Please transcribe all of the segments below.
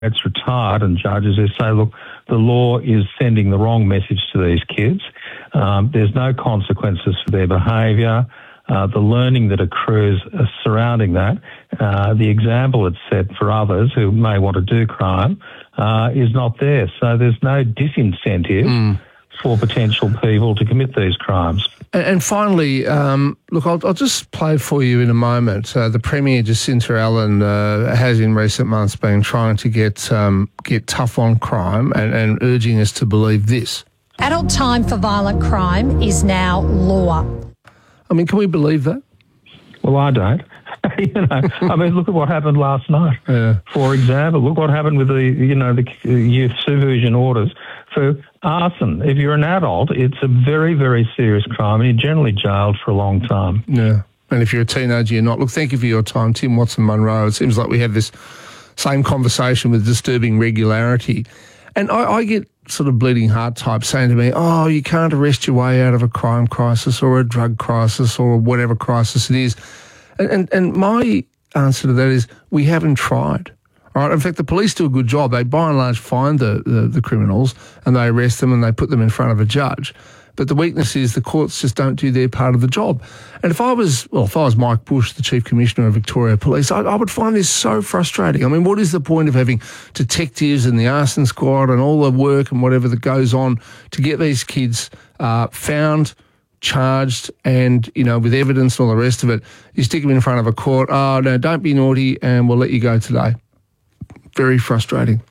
It's retired and judges who say, look, the law is sending the wrong message to these kids. There's no consequences for their behaviour. The learning that accrues surrounding that, the example it's set for others who may want to do crime is not there. So there's no disincentive for potential people to commit these crimes. And finally, look, I'll just play for you in a moment. The Premier, Jacinta Allen, has in recent months been trying to get tough on crime and urging us to believe this. Adult time for violent crime is now law. I mean, can we believe that? Well, I don't. I mean, look at what happened last night. Yeah. For example, look what happened with the youth supervision orders for arson. If you're an adult, it's a very, very serious crime, and you're generally jailed for a long time. Yeah, and if you're a teenager, you're not. Look, thank you for your time, Tim Watson-Munro. It seems like we have this same conversation with disturbing regularity. And I get sort of bleeding heart type saying to me, oh, you can't arrest your way out of a crime crisis or a drug crisis or whatever crisis it is. And my answer to that is we haven't tried. All right. In fact, the police do a good job. They, by and large, find the criminals and they arrest them and they put them in front of a judge. But the weakness is the courts just don't do their part of the job. And if I was Mike Bush, the Chief Commissioner of Victoria Police, I would find this so frustrating. I mean, what is the point of having detectives and the arson squad and all the work and whatever that goes on to get these kids found, charged, and, with evidence and all the rest of it? You stick them in front of a court. Oh, no, don't be naughty and we'll let you go today. Very frustrating.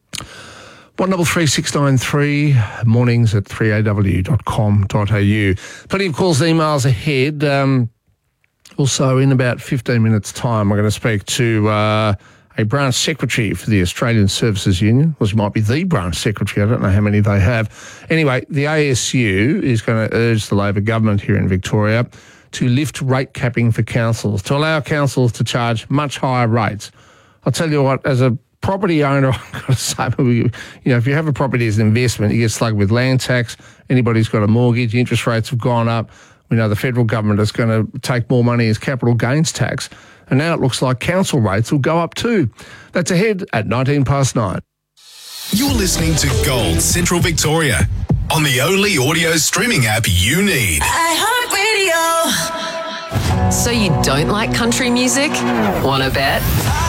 133693, mornings at 3aw.com.au. Plenty of calls and emails ahead. Also, in about 15 minutes' time, we're going to speak to a branch secretary for the Australian Services Union. Well, she might be the branch secretary. I don't know how many they have. Anyway, the ASU is going to urge the Labor government here in Victoria to lift rate capping for councils, to allow councils to charge much higher rates. I'll tell you what, as a property owner, I've got to say, if you have a property as an investment, you get slugged with land tax. Anybody who's got a mortgage, interest rates have gone up. We know the federal government is going to take more money as capital gains tax. And now it looks like council rates will go up too. That's ahead at 9:19. You're listening to Gold Central Victoria on the only audio streaming app you need. iHeartRadio. So you don't like country music? Wanna bet?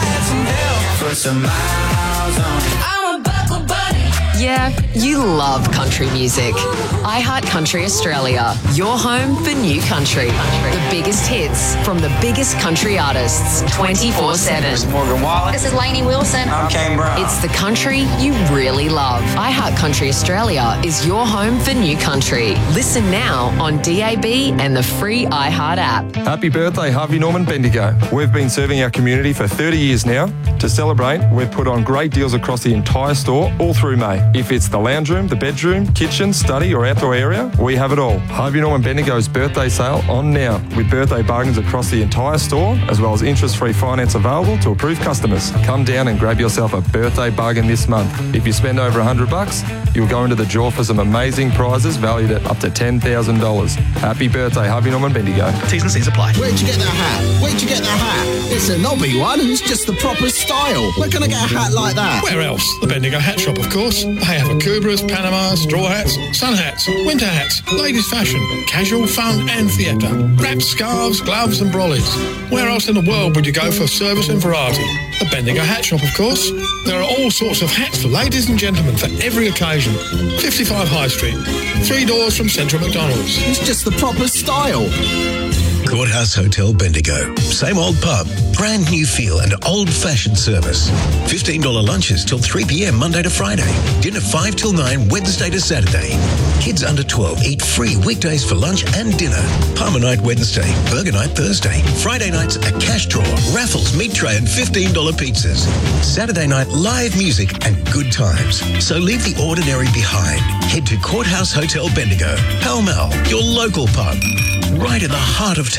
Yeah, you love country music. iHeart Country Australia, your home for new country. The biggest hits from the biggest country artists, 24/7. Morgan Wallen. This is Lainey Wilson. I'm Kane Brown. It's the country you really love. iHeart Country Australia is your home for new country. Listen now on DAB and the free iHeart app. Happy birthday, Harvey Norman Bendigo. We've been serving our community for 30 years now. To celebrate, we've put on great deals across the entire store all through May. If it's the lounge room, the bedroom, kitchen, study or outdoor area, we have it all. Harvey Norman Bendigo's birthday sale on now with birthday bargains across the entire store as well as interest-free finance available to approved customers. Come down and grab yourself a birthday bargain this month. If you spend over $100, you'll go into the draw for some amazing prizes valued at up to $10,000. Happy birthday, Harvey Norman Bendigo. T's and C's apply. Where'd you get that hat? Where'd you get that hat? It's a knobby one and it's just the proper style. Where can I get a hat like that? Where else? The Bendigo Hat Shop, of course. They have Akubras, Panamas, straw hats, sun hats, winter hats, ladies' fashion, casual, fun and theatre, wraps, scarves, gloves and brollies. Where else in the world would you go for service and variety? The Bendigo Hat Shop, of course. There are all sorts of hats for ladies and gentlemen for every occasion. 55 High Street, 3 doors from Central McDonald's. It's just the proper style. Courthouse Hotel Bendigo. Same old pub, brand new feel and old-fashioned service. $15 lunches till 3 p.m. Monday to Friday. Dinner 5 till 9 Wednesday to Saturday. Kids under 12 eat free weekdays for lunch and dinner. Palmer night Wednesday, burger night Thursday. Friday nights a cash draw, raffles, meat tray and $15 pizzas. Saturday night live music and good times. So leave the ordinary behind. Head to Courthouse Hotel Bendigo. Pall Mall, your local pub. Right in the heart of town.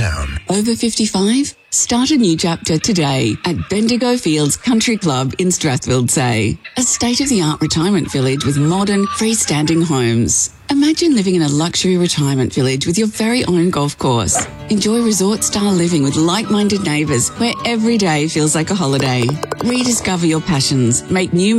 Over 55? Start a new chapter today at Bendigo Fields Country Club in Strathfield-Say. A state-of-the-art retirement village with modern, freestanding homes. Imagine living in a luxury retirement village with your very own golf course. Enjoy resort-style living with like-minded neighbours where every day feels like a holiday. Rediscover your passions. Make new